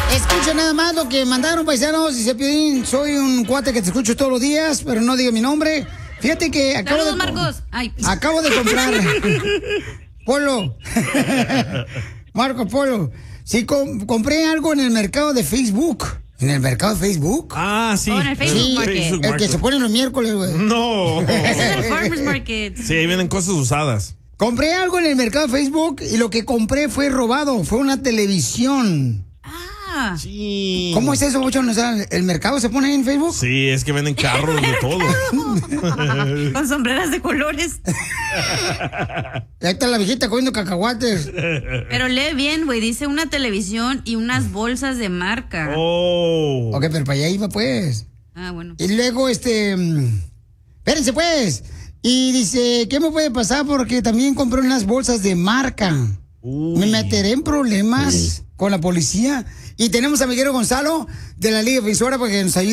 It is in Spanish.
Escucha nada más lo que mandaron, paisanos. Dice Piolín, soy un cuate que te escucho todos los días, pero no diga mi nombre. Fíjate que Saludos, Marcos. Ay. Acabo de comprar Polo. Marco Polo. Sí, compré algo en el mercado de Facebook. ¿En el mercado de Facebook? Ah, sí. Oh, en el Facebook Market. El que se pone los miércoles, güey. No. Ese es el Farmers Market. Sí, ahí vienen cosas usadas. Compré algo en el mercado de Facebook y lo que compré fue robado. Fue una televisión. Ah. Sí. ¿Cómo es eso, Bochón? O sea, ¿el mercado se pone ahí en Facebook? Sí, es que venden carros de todo. Con sombreras de colores. Ahí está la viejita comiendo cacahuates. Pero lee bien, güey. Dice una televisión y unas bolsas de marca. Oh. Ok, pero para allá iba, pues. Ah, bueno. Y luego, espérense, pues. Y dice, ¿qué me puede pasar? Porque también compré unas bolsas de marca. Me meteré en problemas con la policía. Y tenemos a Miguel Gonzalo de la Liga Defensora para que nos ayude.